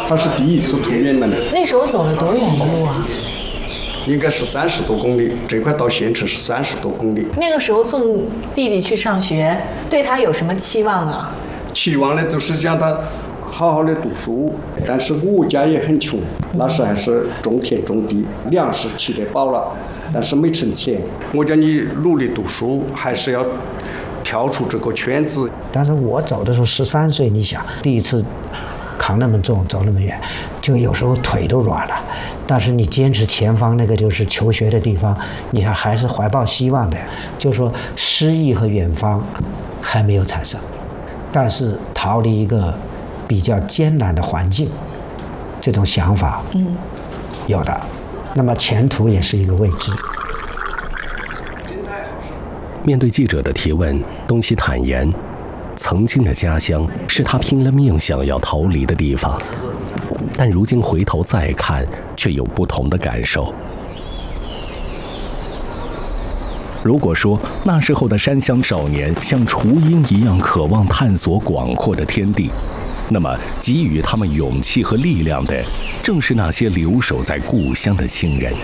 他是第一次出远门的。 那时候走了多远的路啊？ 应该是30多公里，这块到县城是30多公里。 那个时候送弟弟去上学，对他有什么期望啊？ 期望呢，就是让他好好的读书，但是我家也很穷，那时还是种田种地，粮食吃得饱了，但是没挣钱。我叫你努力读书，还是要跳出这个圈子。 但是我走的时候13岁，你想第一次扛那么重，走那么远，就有时候腿都软了。但是你坚持前方那个就是求学的地方，你还是怀抱希望的。就是说诗意和远方还没有产生，但是逃离一个比较艰难的环境，这种想法，有的。那么前途也是一个未知。 面对记者的提问，东西坦言，曾经的家乡是他拼了命想要逃离的地方，但如今回头再看，却有不同的感受。如果说那时候的山乡少年像雏鹰一样渴望探索广阔的天地，那么给予他们勇气和力量的，正是那些留守在故乡的亲人。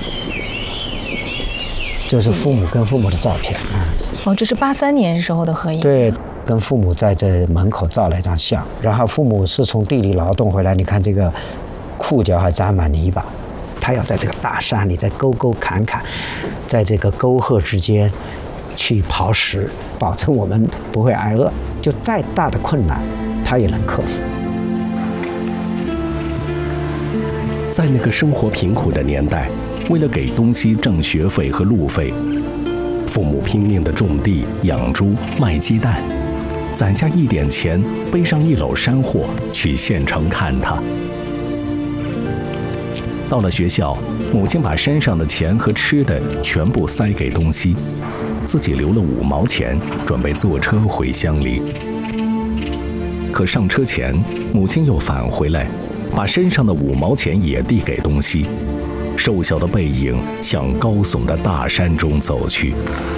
这是父母跟父母的照片。 哦，这是83年时候的合影。 对，跟父母在这门口照了一张相，然后父母是从地里劳动回来，你看这个裤脚还沾满泥巴，他要在这个大山里，在沟沟坎坎，在这个沟壑之间去刨食，保证我们不会挨饿。就再大的困难，他也能克服。 在那个生活贫苦的年代，为了给东西挣学费和路费，父母拼命地种地、养猪、卖鸡蛋，攒下一点钱，背上一篓山货去县城看他。到了学校，母亲把身上的钱和吃的全部塞给东西，自己留了5毛钱，准备坐车回乡里。可上车前，母亲又返回来，把身上的5毛钱也递给东西，瘦小的背影向高耸的大山中走去。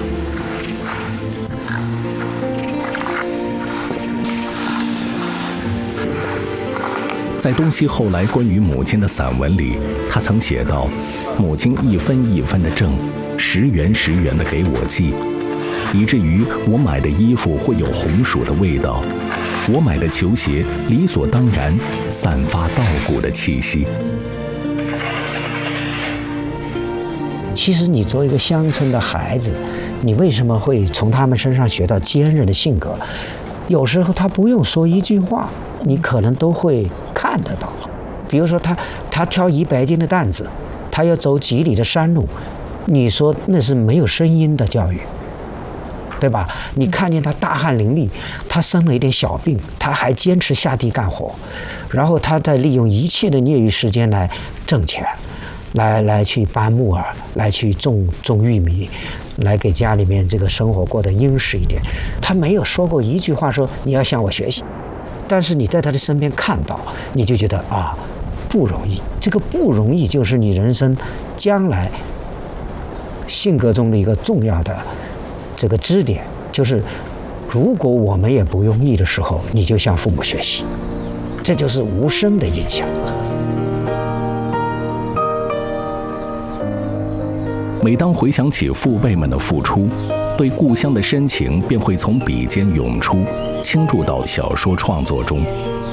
在东西后来关于母亲的散文里，他曾写道：母亲一分一分的挣，10元10元的给我寄，以至于我买的衣服会有红薯的味道，我买的球鞋理所当然散发稻谷的气息。 其实你作为一个乡村的孩子，你为什么会从他们身上学到坚韧的性格？有时候他不用说一句话，你可能都会看得到。比如说他挑100斤的担子，他要走几里的山路，你说那是没有声音的教育，对吧？你看见他大汗淋漓，他生了一点小病，他还坚持下地干活，然后他再利用一切的业余时间来挣钱，来去搬木耳，来去种玉米，来给家里面这个生活过得殷实一点。他没有说过一句话说你要向我学习，但是你在他的身边看到，你就觉得啊，不容易。这个不容易就是你人生将来性格中的一个重要的这个支点，就是如果我们也不容易的时候，你就向父母学习，这就是无声的影响。 每当回想起父辈们的付出，对故乡的深情便会从笔尖涌出，倾注到小说创作中。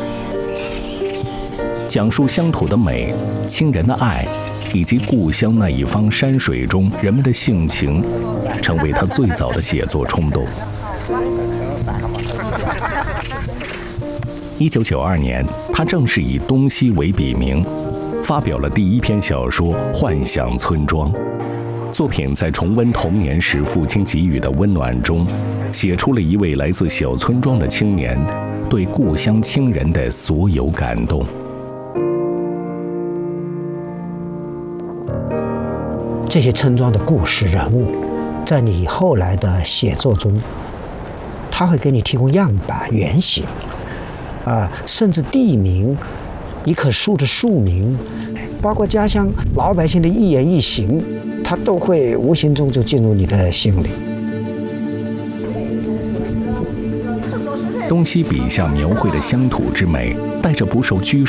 讲述乡土的美、亲人的爱，以及故乡那一方山水中人们的性情，成为他最早的写作冲动。1992年，他正是以东西为笔名，发表了第1篇小说《幻想村庄》。作品在重温童年时父亲给予的温暖中，写出了一位来自小村庄的青年对故乡亲人的所有感动。 这些村庄的故事人物，在你后来的写作中，他会给你提供样板、原型，甚至地名、一棵树的树名，包括家乡老百姓的一言一行，它都会无形中就进入你的心里。 东西笔下描绘的乡土之美，带着不受拘束